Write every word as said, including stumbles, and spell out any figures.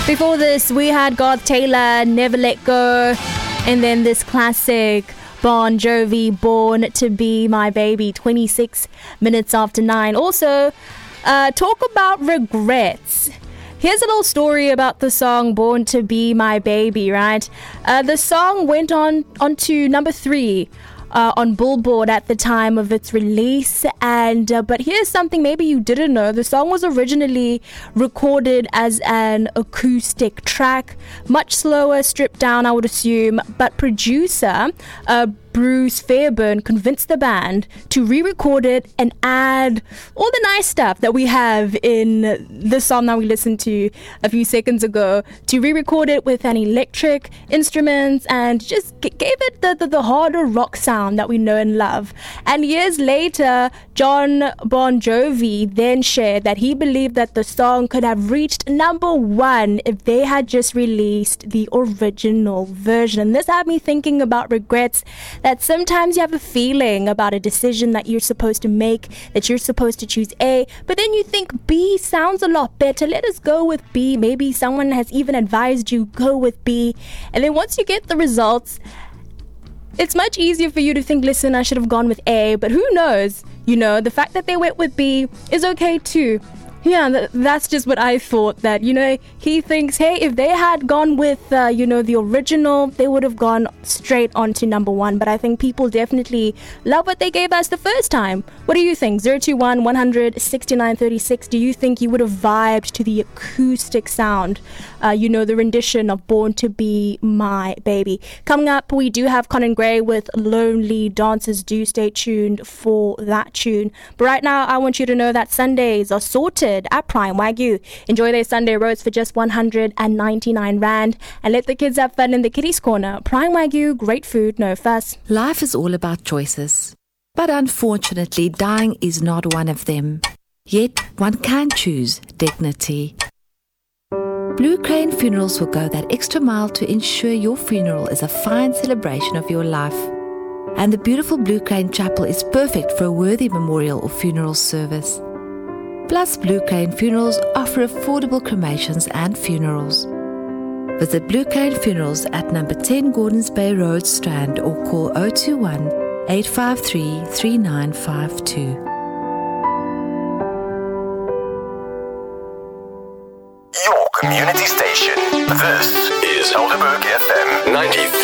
Before this, we had Garth Taylor, Never Let Go, and then this classic Bon Jovi, Born to Be My Baby, twenty-six minutes after nine. Also, uh, talk about regrets. Here's a little story about the song Born to Be My Baby, right? Uh, the song went on, on to number three uh, on Billboard at the time of its release. And uh, but here's something maybe you didn't know. The song was originally recorded as an acoustic track, much slower, stripped down, I would assume. But producer uh, Bruce Fairburn convinced the band to re-record it and add all the nice stuff that we have in the song that we listened to a few seconds ago, to re-record it with an electric instruments and just g- gave it the, the, the harder rock sound that we know and love. And years later, John Bon Jovi then shared that he believed that the song could have reached number one if they had just released the original version. This had me thinking about regrets, that sometimes you have a feeling about a decision that you're supposed to make, that you're supposed to choose A, but then you think B sounds a lot better. Let us go with B. Maybe someone has even advised you, go with B. And then once you get the results, it's much easier for you to think, listen, I should have gone with A, but who knows? You know, the fact that they went with B is okay too. Yeah, th- that's just what I thought, that, you know, he thinks, hey, if they had gone with, uh, you know, the original, they would have gone straight on to number one. But I think people definitely love what they gave us the first time. What do you think? zero two one, one hundred, sixty-nine thirty-six. Do you think you would have vibed to the acoustic sound, uh, you know, the rendition of Born to Be My Baby? Coming up, we do have Conan Gray with Lonely Dancers. Do stay tuned for that tune. But right now, I want you to know that Sundays are sorted at Prime Wagyu. Enjoy their Sunday roast for just one hundred ninety-nine rand and let the kids have fun in the kiddies corner. Prime Wagyu, great food, no fuss. Life is all about choices, but unfortunately dying is not one of them. Yet one can choose dignity. Blue Crane Funerals will go that extra mile to ensure your funeral is a fine celebration of your life. And the beautiful Blue Crane Chapel is perfect for a worthy memorial or funeral service. Plus, Blue Crane Funerals offer affordable cremations and funerals. Visit Blue Crane Funerals at number ten Gordons Bay Road, Strand, or call zero two one, eight five three, three nine five two. Your community station. This is Helderberg F M ninety-three.